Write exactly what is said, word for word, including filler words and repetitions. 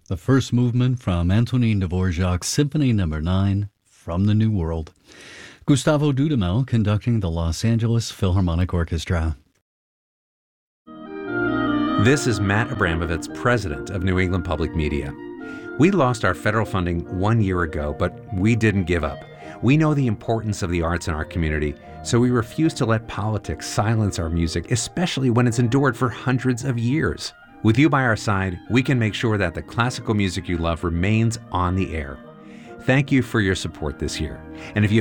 the first movement from Antonin Dvorak's Symphony Number nine, From the New World. Gustavo Dudamel conducting the Los Angeles Philharmonic Orchestra. This is Matt Abramovitz, president of New England Public Media. We lost our federal funding one year ago, but we didn't give up. We know the importance of the arts in our community, so we refuse to let politics silence our music, especially when it's endured for hundreds of years. With you by our side, we can make sure that the classical music you love remains on the air. Thank you for your support this year. And if you